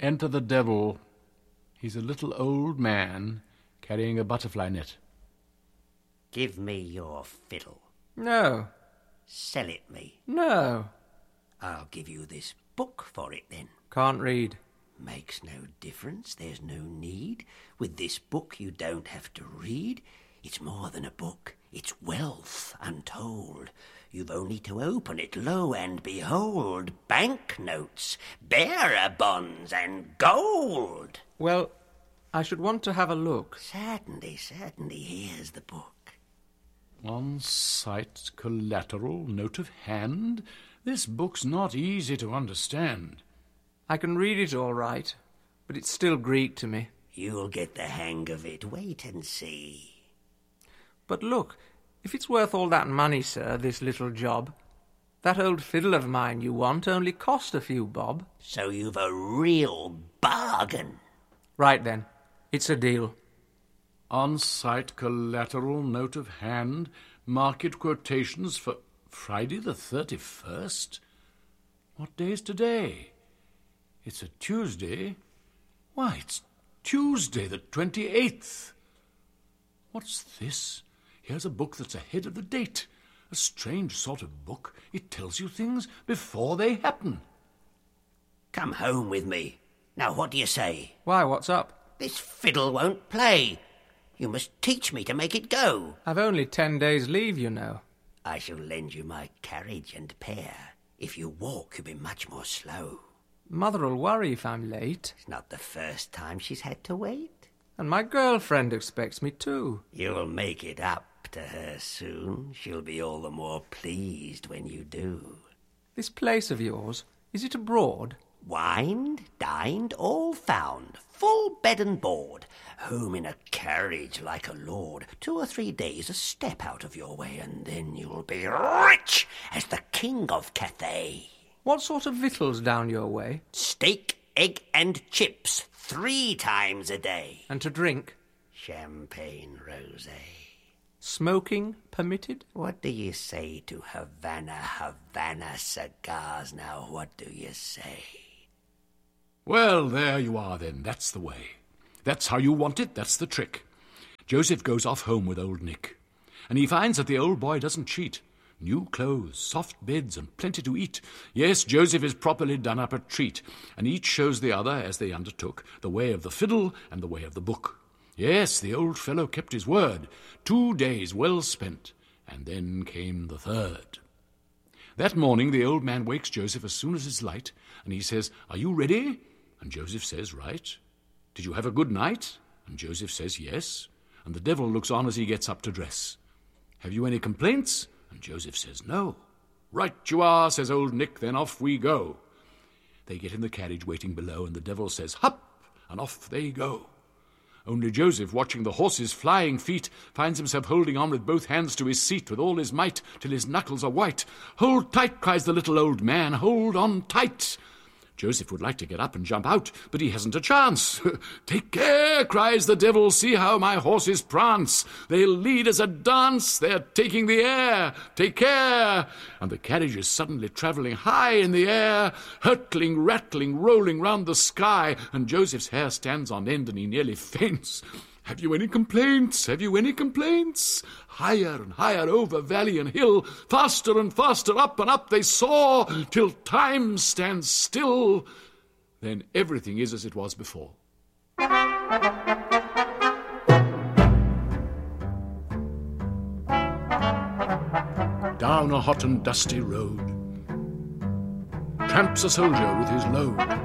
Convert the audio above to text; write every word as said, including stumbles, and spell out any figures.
enter the devil. He's a little old man carrying a butterfly net. Give me your fiddle. No. Sell it me. No. I'll give you this book for it then. Can't read. Makes no difference, there's no need. With this book you don't have to read. It's more than a book, it's wealth untold. You've only to open it, lo and behold, banknotes, bearer bonds and gold. Well, I should want to have a look. Certainly, certainly, here's the book. On sight, collateral, note of hand. This book's not easy to understand. I can read it all right, but it's still Greek to me. You'll get the hang of it. Wait and see. But look, if it's worth all that money, sir, this little job, that old fiddle of mine you want only cost a few bob. So you've a real bargain. Right then, it's a deal. On sight, collateral, note of hand, market quotations for Friday the thirty-first? What day is today? It's a Tuesday. Why, it's Tuesday the twenty-eighth. What's this? Here's a book that's ahead of the date. A strange sort of book. It tells you things before they happen. Come home with me. Now, what do you say? Why, what's up? This fiddle won't play. You must teach me to make it go. I've only ten days' leave, you know. I shall lend you my carriage and pair. If you walk, you'll be much more slow. Mother'll worry if I'm late. It's not the first time she's had to wait. And my girlfriend expects me too. You'll make it up to her soon. She'll be all the more pleased when you do. This place of yours, is it abroad? Wined, dined, all found. Full bed and board. Home in a carriage like a lord. Two or three days a step out of your way, and then you'll be rich as the king of Cathay. What sort of victuals down your way? Steak, egg and chips, three times a day. And to drink? Champagne rosé. Smoking permitted? What do you say to Havana, Havana cigars now? What do you say? Well, there you are then. That's the way. That's how you want it. That's the trick. Joseph goes off home with old Nick, and he finds that the old boy doesn't cheat. New clothes, soft beds, and plenty to eat. Yes, Joseph is properly done up a treat, and each shows the other, as they undertook, the way of the fiddle and the way of the book. Yes, the old fellow kept his word. Two days well spent, and then came the third. That morning the old man wakes Joseph as soon as it's light, and he says, "Are you ready?" And Joseph says, "Right." "Did you have a good night?" And Joseph says, "Yes." And the devil looks on as he gets up to dress. "Have you any complaints?" And Joseph says, "No." "Right you are," says old Nick, "then off we go." They get in the carriage waiting below, and the devil says, "Hup!" and off they go. Only Joseph, watching the horse's flying feet, finds himself holding on with both hands to his seat with all his might, till his knuckles are white. "Hold tight," cries the little old man, "hold on tight." Joseph would like to get up and jump out, but he hasn't a chance. "Take care," cries the devil, "see how my horses prance. They'll lead as a dance, they're taking the air. Take care." And the carriage is suddenly travelling high in the air, hurtling, rattling, rolling round the sky, and Joseph's hair stands on end and he nearly faints. "Have you any complaints? Have you any complaints?" Higher and higher over valley and hill, faster and faster up and up they soar, till time stands still. Then everything is as it was before. Down a hot and dusty road tramps a soldier with his load.